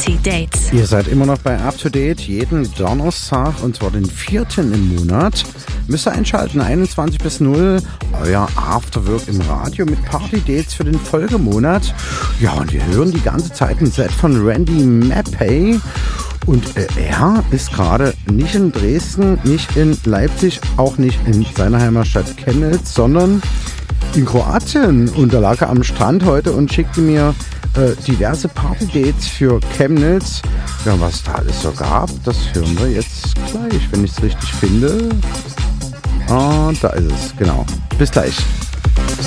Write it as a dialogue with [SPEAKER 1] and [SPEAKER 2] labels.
[SPEAKER 1] Party-Date.
[SPEAKER 2] Ihr seid immer noch bei Up to Date, jeden Donnerstag, und zwar den 4. im Monat. Müsst ihr einschalten, 21 bis 0, euer Afterwork im Radio mit Party-Dates für den Folgemonat. Ja, und wir hören die ganze Zeit ein Set von Randy Mappey. Und er ist gerade nicht in Dresden, nicht in Leipzig, auch nicht in seiner Heimatstadt Chemnitz, sondern in Kroatien. Und da lag er am Strand heute und schickte mir diverse Party-Dates für Chemnitz. Ja, was es da alles so gab, das hören wir jetzt gleich, wenn ich es richtig finde. Ah, da ist es, genau. Bis gleich.